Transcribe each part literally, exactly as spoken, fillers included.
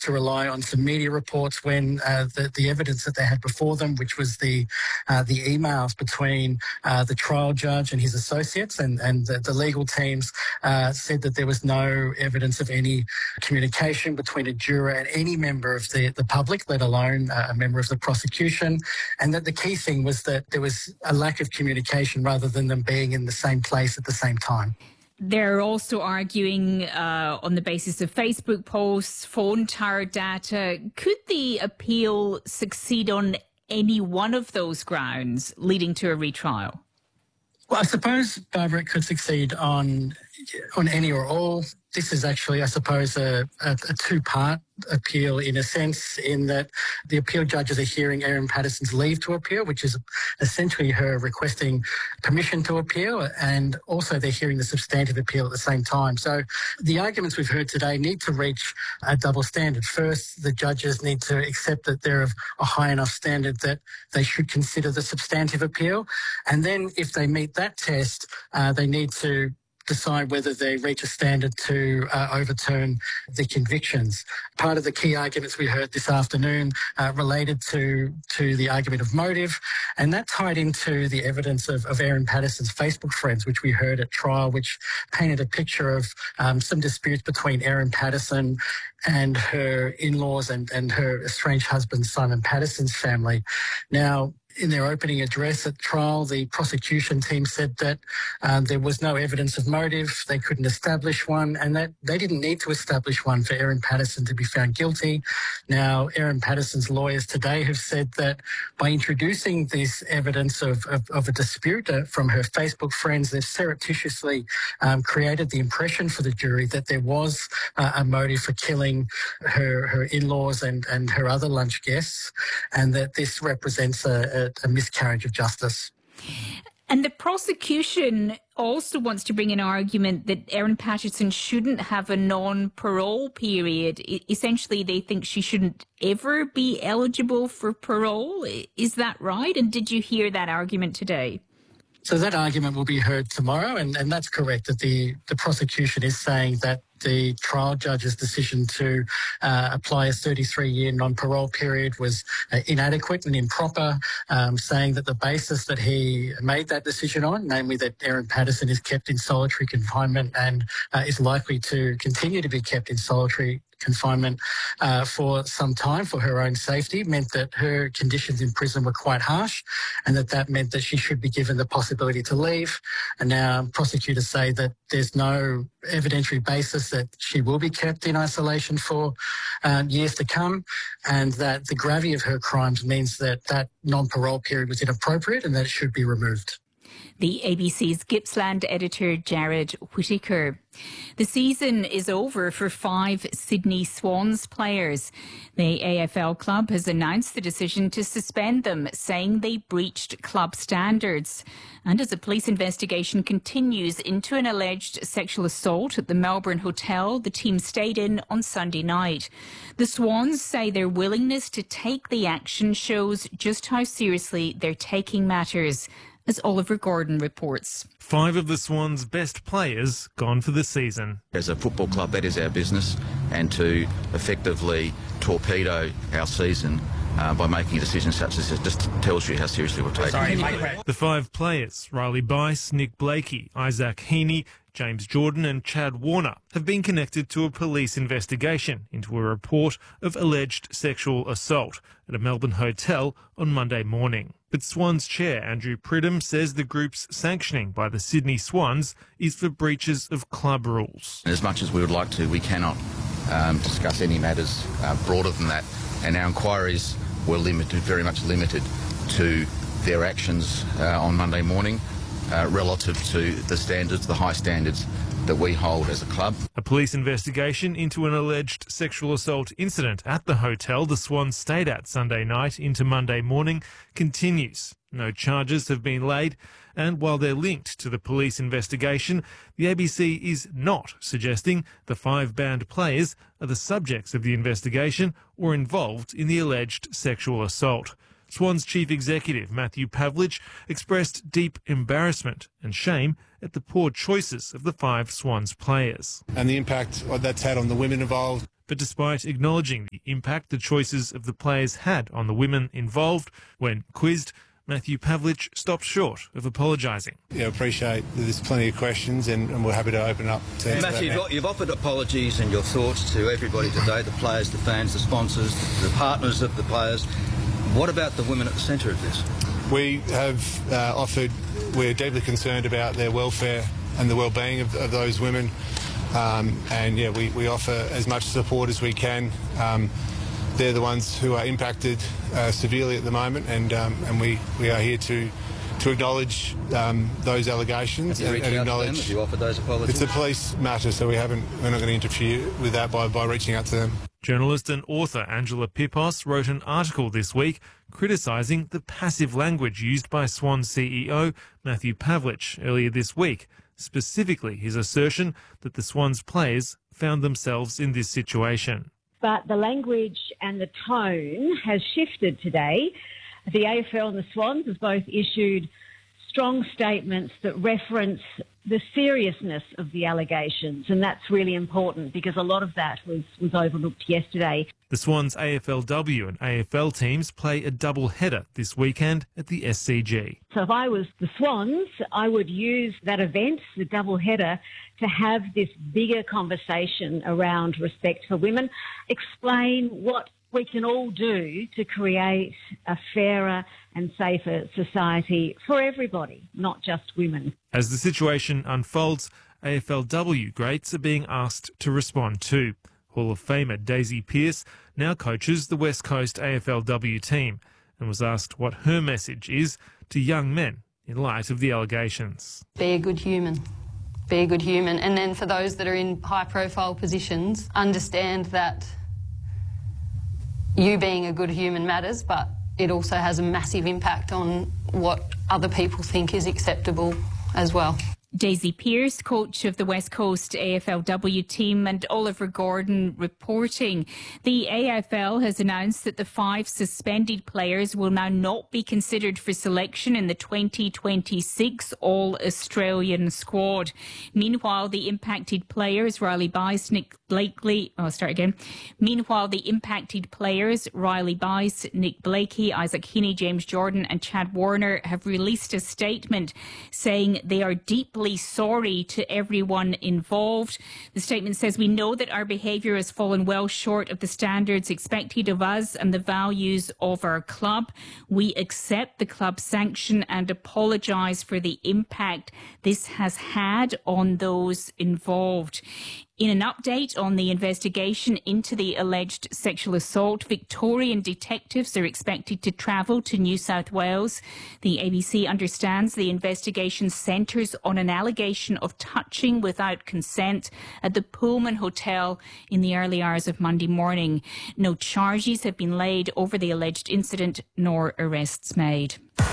to rely on some media reports when uh, the, the evidence that they had before them, which was the uh, the emails between uh, the trial judge and his associates, and, and the, the legal teams uh, said that there was no evidence of any communication between a juror and any member of the, the public, let alone uh, a member of the prosecution, and that the key thing was that there was a lack of communication rather than them being in the same place at the same time. They're also arguing uh, on the basis of Facebook posts, phone tower data. Could the appeal succeed on any one of those grounds, leading to a retrial? Well, I suppose, Barbara, it could succeed on on any or all. This is actually, I suppose, a, a, a two-part appeal in a sense, in that the appeal judges are hearing Erin Patterson's leave to appeal, which is essentially her requesting permission to appeal, and also they're hearing the substantive appeal at the same time. So the arguments we've heard today need to reach a double standard. First, the judges need to accept that they're of a high enough standard that they should consider the substantive appeal. And then if they meet that test, uh, they need to decide whether they reach a standard to uh, overturn the convictions. Part of the key arguments we heard this afternoon uh, related to to the argument of motive, and that tied into the evidence of, of Erin Patterson's Facebook friends, which we heard at trial, which painted a picture of um, some disputes between Erin Patterson and her in-laws and, and her estranged husband, Simon Patterson's family. Now, in their opening address at trial, the prosecution team said that um, there was no evidence of motive, they couldn't establish one, and that they didn't need to establish one for Erin Patterson to be found guilty. Now, Erin Patterson's lawyers today have said that by introducing this evidence of, of, of a dispute uh, from her Facebook friends, they've surreptitiously um, created the impression for the jury that there was uh, a motive for killing her, her in-laws and, and her other lunch guests, and that this represents a, a a miscarriage of justice. And the prosecution also wants to bring an argument that Erin Patterson shouldn't have a non-parole period. I- essentially, they think she shouldn't ever be eligible for parole. Is that right? And did you hear that argument today? So that argument will be heard tomorrow, and, and that's correct, that the, the prosecution is saying that the trial judge's decision to uh, apply a thirty-three year non-parole period was uh, inadequate and improper, um, saying that the basis that he made that decision on, namely that Erin Patterson is kept in solitary confinement and uh, is likely to continue to be kept in solitary confinement uh, for some time for her own safety, meant that her conditions in prison were quite harsh, and that that meant that she should be given the possibility to leave. And now prosecutors say that there's no evidentiary basis that she will be kept in isolation for uh, years to come, and that the gravity of her crimes means that that non-parole period was inappropriate and that it should be removed. The A B C's Gippsland editor Jared Whittaker. The season is over for five Sydney Swans players. The A F L club has announced the decision to suspend them, saying they breached club standards. And as a police investigation continues into an alleged sexual assault at the Melbourne hotel the team stayed in on Sunday night. The Swans say their willingness to take the action shows just how seriously they're taking matters, as Oliver Gordon reports. Five of the Swans' best players gone for the season. As a football club, that is our business, and to effectively torpedo our season uh, by making a decision such as this just tells you how seriously we're taking it. The five players, Riley Bice, Nick Blakey, Isaac Heaney, James Jordan and Chad Warner, have been connected to a police investigation into a report of alleged sexual assault at a Melbourne hotel on Monday morning. But Swans chair Andrew Pridham says the group's sanctioning by the Sydney Swans is for breaches of club rules. As much as we would like to, we cannot um, discuss any matters uh, broader than that, and our inquiries were limited, very much limited to their actions uh, on Monday morning uh, relative to the standards, the high standards that we hold as a club. A police investigation into an alleged sexual assault incident at the hotel the Swans stayed at Sunday night into Monday morning continues. No charges have been laid, and while they're linked to the police investigation, the A B C is not suggesting the five banned players are the subjects of the investigation or involved in the alleged sexual assault. Swans chief executive Matthew Pavlich expressed deep embarrassment and shame at the poor choices of the five Swans players. And the impact that's had on the women involved. But despite acknowledging the impact the choices of the players had on the women involved, when quizzed, Matthew Pavlich stopped short of apologising. Yeah, I appreciate there's plenty of questions and, and we're happy to open up to answer Matthew, that. you've offered apologies and your thoughts to everybody today, the players, the fans, the sponsors, the partners of the players. What about the women at the centre of this? We have uh, offered, we're deeply concerned about their welfare and the well-being of, of those women. Um, and, yeah, we, we offer as much support as we can. Um, they're the ones who are impacted uh, severely at the moment, and um, and we, we are here to to acknowledge um, those allegations Have you and, reached and out acknowledge. to them? Have you offered those apologies? It's a police matter, so we haven't. We're not going to interfere with that by, by reaching out to them. Journalist and author Angela Pipos wrote an article this week criticising the passive language used by Swans C E O Matthew Pavlich earlier this week, specifically his assertion that the Swans players found themselves in this situation. But the language and the tone has shifted today. The A F L and the Swans have both issued strong statements that reference the seriousness of the allegations, and that's really important because a lot of that was, was overlooked yesterday. The Swans A F L W and A F L teams play a double header this weekend at the S C G. So if I was the Swans, I would use that event, the double header, to have this bigger conversation around respect for women, explain what we can all do to create a fairer and safer society for everybody, not just women. As the situation unfolds, A F L W greats are being asked to respond too. Hall of Famer Daisy Pearce now coaches the West Coast A F L W team and was asked what her message is to young men in light of the allegations. Be a good human. Be a good human. And then for those that are in high-profile positions, understand that you being a good human matters, but it also has a massive impact on what other people think is acceptable as well. Daisy Pearce, coach of the West Coast A F L W team, and Oliver Gordon reporting. The A F L has announced that the five suspended players will now not be considered for selection in the twenty twenty-six All-Australian squad. Meanwhile, the impacted players, Riley Bice, Nick Blakey, I'll start again. Meanwhile, the impacted players, Riley Bice, Nick Blakey, Isaac Heaney, James Jordan and Chad Warner have released a statement saying they are deeply sorry to everyone involved. The statement says, we know that our behaviour has fallen well short of the standards expected of us and the values of our club. We accept the club sanction and apologise for the impact this has had on those involved. In an update on the investigation into the alleged sexual assault, Victorian detectives are expected to travel to New South Wales. The A B C understands the investigation centres on an allegation of touching without consent at the Pullman Hotel in the early hours of Monday morning. No charges have been laid over the alleged incident, nor arrests made.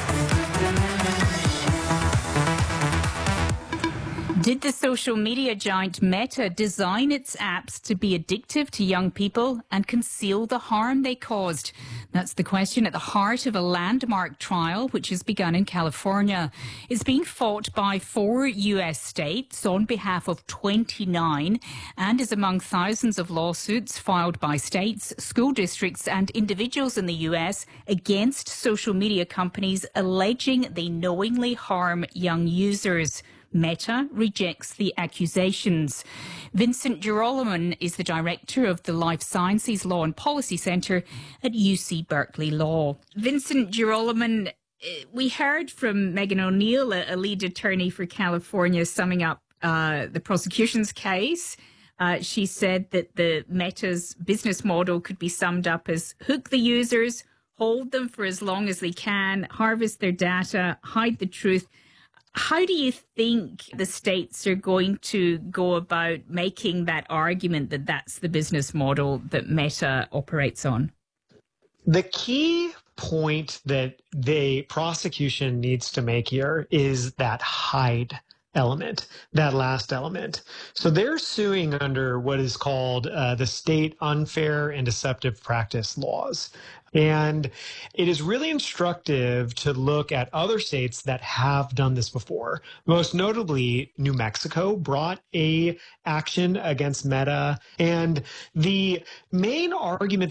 Did the social media giant Meta design its apps to be addictive to young people and conceal the harm they caused? That's the question at the heart of a landmark trial which has begun in California. It's being fought by four U S states on behalf of twenty-nine and is among thousands of lawsuits filed by states, school districts and individuals in the U S against social media companies alleging they knowingly harm young users. Meta rejects the accusations. Vincent Girolamo is the director of the Life Sciences Law and Policy Centre at U C Berkeley Law. Vincent Girolamo, we heard from Megan O'Neill, a lead attorney for California, summing up uh, the prosecution's case. Uh, she said that the Meta's business model could be summed up as hook the users, hold them for as long as they can, harvest their data, hide the truth. How do you think the states are going to go about making that argument that that's the business model that Meta operates on? The key point that the prosecution needs to make here is that hide element, that last element. So they're suing under what is called uh, the state unfair and deceptive practice laws. And it is really instructive to look at other states that have done this before. Most notably, New Mexico brought a action against Meta. And the main argument